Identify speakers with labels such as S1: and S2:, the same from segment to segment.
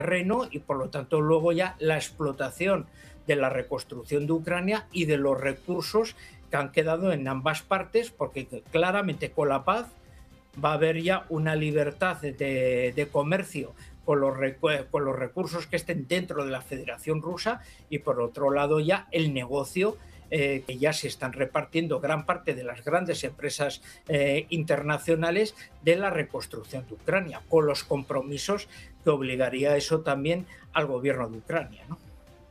S1: terreno y por lo tanto luego ya la explotación de la reconstrucción de Ucrania y de los recursos que han quedado en ambas partes, porque claramente con la paz va a haber ya una libertad de comercio con los recursos que estén dentro de la Federación Rusa y por otro lado ya el negocio que ya se están repartiendo gran parte de las grandes empresas internacionales de la reconstrucción de Ucrania, con los compromisos que obligaría eso también al gobierno de Ucrania, ¿no?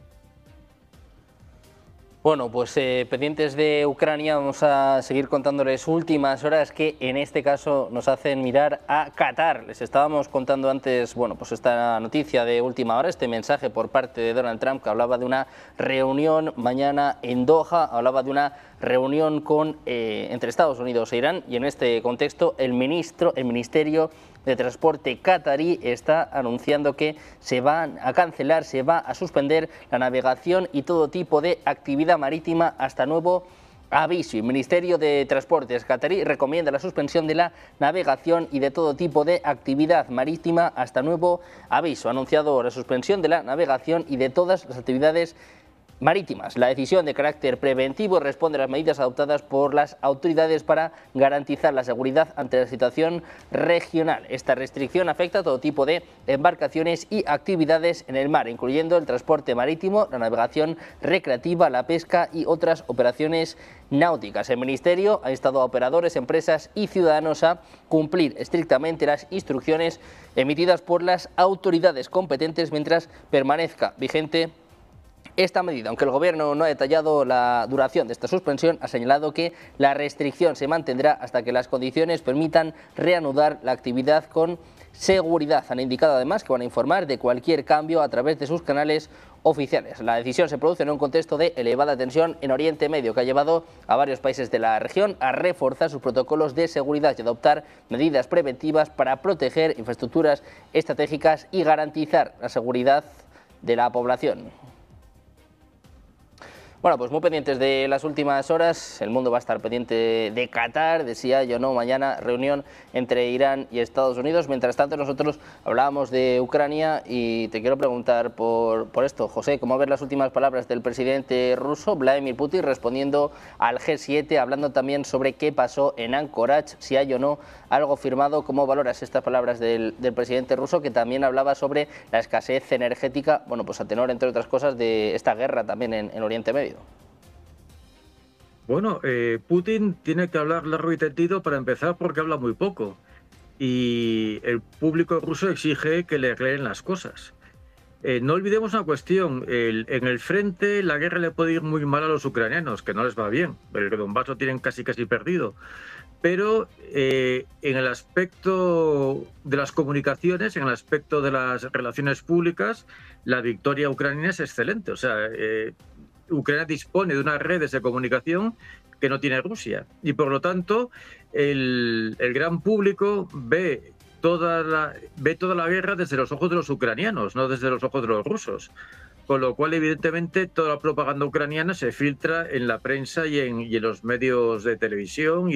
S2: Bueno, pues pendientes de Ucrania, vamos a seguir contándoles últimas horas que en este caso nos hacen mirar a Qatar. Les estábamos contando antes, bueno, pues esta noticia de última hora, este mensaje por parte de Donald Trump que hablaba de una reunión mañana en Doha, hablaba de una reunión entre Estados Unidos e Irán y en este contexto el Ministerio de Transporte catarí está anunciando que se va a cancelar, se va a suspender la navegación y todo tipo de actividad marítima hasta nuevo aviso. El Ministerio de Transportes catarí recomienda la suspensión de la navegación y de todo tipo de actividad marítima hasta nuevo aviso. Ha anunciado la suspensión de la navegación y de todas las actividades marítimas. La decisión de carácter preventivo responde a las medidas adoptadas por las autoridades para garantizar la seguridad ante la situación regional. Esta restricción afecta a todo tipo de embarcaciones y actividades en el mar, incluyendo el transporte marítimo, la navegación recreativa, la pesca y otras operaciones náuticas. El Ministerio ha instado a operadores, empresas y ciudadanos a cumplir estrictamente las instrucciones emitidas por las autoridades competentes mientras permanezca vigente esta medida. Aunque el Gobierno no ha detallado la duración de esta suspensión, ha señalado que la restricción se mantendrá hasta que las condiciones permitan reanudar la actividad con seguridad. Han indicado además que van a informar de cualquier cambio a través de sus canales oficiales. La decisión se produce en un contexto de elevada tensión en Oriente Medio, que ha llevado a varios países de la región a reforzar sus protocolos de seguridad y adoptar medidas preventivas para proteger infraestructuras estratégicas y garantizar la seguridad de la población. Bueno, pues muy pendientes de las últimas horas, el mundo va a estar pendiente de Qatar, de si hay o no mañana reunión entre Irán y Estados Unidos. Mientras tanto, nosotros hablábamos de Ucrania y te quiero preguntar por esto, José, ¿cómo ves las últimas palabras del presidente ruso, Vladimir Putin, respondiendo al G7, hablando también sobre qué pasó en Anchorage, si hay o no algo firmado? ¿Cómo valoras estas palabras del presidente ruso, que también hablaba sobre la escasez energética, bueno, pues a tenor, entre otras cosas, de esta guerra también en Oriente Medio?
S3: Bueno, Putin tiene que hablar largo y tendido para empezar porque habla muy poco. Y el público ruso exige que le aclaren las cosas. No olvidemos una cuestión, en el frente la guerra le puede ir muy mal a los ucranianos, que no les va bien, el Donbass lo tienen casi perdido. Pero en el aspecto de las comunicaciones, en el aspecto de las relaciones públicas, la victoria ucraniana es excelente. O sea, Ucrania dispone de unas redes de comunicación que no tiene Rusia. Y por lo tanto, el gran público ve toda la guerra desde los ojos de los ucranianos, no desde los ojos de los rusos. Con lo cual, evidentemente, toda la propaganda ucraniana se filtra en la prensa y en los medios de televisión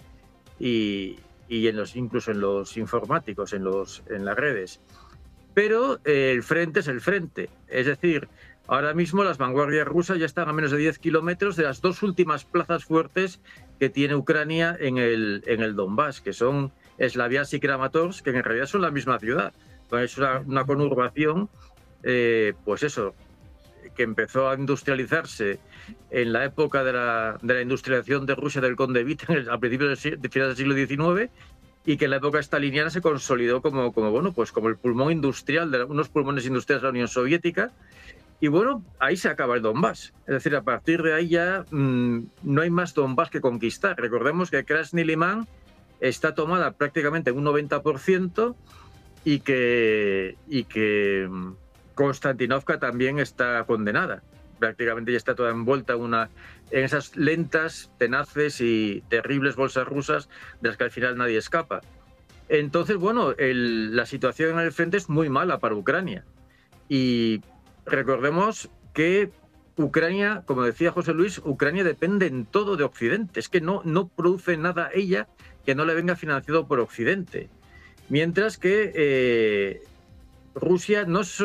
S3: incluso en los informáticos, en las redes. Pero el frente es el frente. Es decir, ahora mismo las vanguardias rusas ya están a menos de 10 kilómetros de las dos últimas plazas fuertes que tiene Ucrania en el Donbass, que son Slavyansk y Kramatorsk, que en realidad son la misma ciudad. Es una conurbación, pues eso, que empezó a industrializarse en la época de la industrialización de Rusia del Conde Witte a principios de finales del siglo XIX, y que en la época staliniana se consolidó como el pulmón industrial, unos pulmones industriales de la Unión Soviética. Y bueno, ahí se acaba el Donbass. Es decir, a partir de ahí ya no hay más Donbass que conquistar. Recordemos que Krasny Liman está tomada prácticamente un 90% y que Konstantinovka también está condenada. Prácticamente ya está toda envuelta en esas lentas, tenaces y terribles bolsas rusas de las que al final nadie escapa. Entonces, bueno, la situación en el frente es muy mala para Ucrania. Y recordemos que Ucrania, como decía José Luis, Ucrania depende en todo de Occidente. Es que no produce nada ella que no le venga financiado por Occidente. Mientras que Rusia no